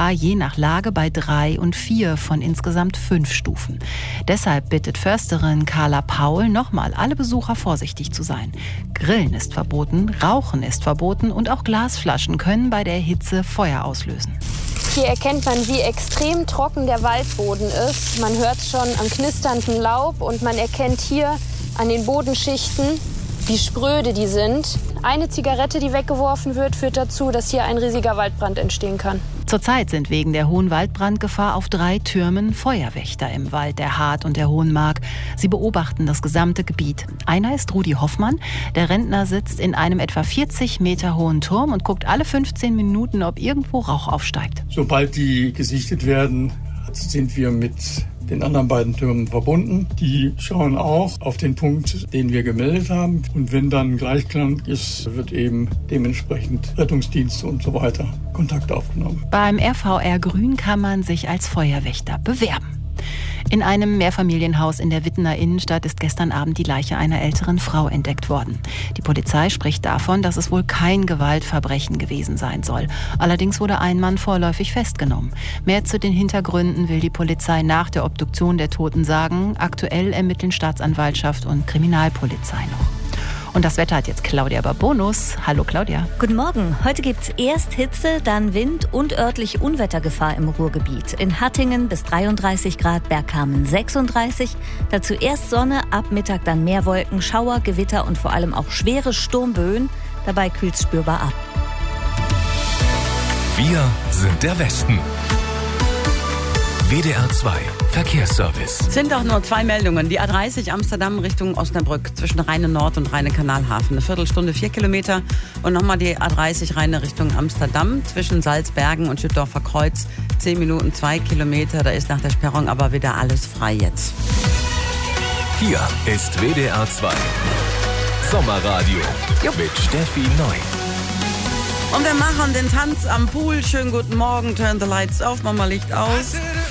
Gefahrengefahr je nach Lage bei 3 und 4 von insgesamt 5 Stufen. Deshalb bittet Försterin Carla Paul nochmal alle Besucher vorsichtig zu sein. Grillen ist verboten, Rauchen ist verboten und auch Glasflaschen können bei der Hitze Feuer auslösen. Hier erkennt man, wie extrem trocken der Waldboden ist. Man hört schon am knisternden Laub und man erkennt hier an den Bodenschichten, wie spröde die sind. Eine Zigarette, die weggeworfen wird, führt dazu, dass hier ein riesiger Waldbrand entstehen kann. Zurzeit sind wegen der hohen Waldbrandgefahr auf 3 Türmen Feuerwächter im Wald der Hart und der Hohenmark. Sie beobachten das gesamte Gebiet. Einer ist Rudi Hoffmann. Der Rentner sitzt in einem etwa 40 Meter hohen Turm und guckt alle 15 Minuten, ob irgendwo Rauch aufsteigt. Sobald die gesichtet werden, sind wir mit den anderen beiden Türmen verbunden. Die schauen auch auf den Punkt, den wir gemeldet haben. Und wenn dann Gleichklang ist, wird eben dementsprechend Rettungsdienste und so weiter Kontakt aufgenommen. Beim RVR Grün kann man sich als Feuerwächter bewerben. In einem Mehrfamilienhaus in der Wittener Innenstadt ist gestern Abend die Leiche einer älteren Frau entdeckt worden. Die Polizei spricht davon, dass es wohl kein Gewaltverbrechen gewesen sein soll. Allerdings wurde ein Mann vorläufig festgenommen. Mehr zu den Hintergründen will die Polizei nach der Obduktion der Toten sagen. Aktuell ermitteln Staatsanwaltschaft und Kriminalpolizei noch. Und das Wetter hat jetzt Claudia Babonus. Hallo Claudia. Guten Morgen. Heute gibt's erst Hitze, dann Wind und örtlich Unwettergefahr im Ruhrgebiet. In Hattingen bis 33 Grad, Bergkamen 36. Dazu erst Sonne, ab Mittag dann mehr Wolken, Schauer, Gewitter und vor allem auch schwere Sturmböen. Dabei kühlt's spürbar ab. Wir sind der Westen. WDR 2 Verkehrsservice. Es sind auch nur 2 Meldungen. Die A30 Amsterdam Richtung Osnabrück zwischen Rheine Nord und Rheine Kanalhafen. Eine Viertelstunde 4 Kilometer. Und nochmal die A30 Rheine Richtung Amsterdam zwischen Salzbergen und Schüttorfer Kreuz. 10 Minuten 2 Kilometer. Da ist nach der Sperrung aber wieder alles frei jetzt. Hier ist WDR 2 Sommerradio mit Steffi Neu. Und wir machen den Tanz am Pool. Schönen guten Morgen. Turn the lights off, Mama Licht aus.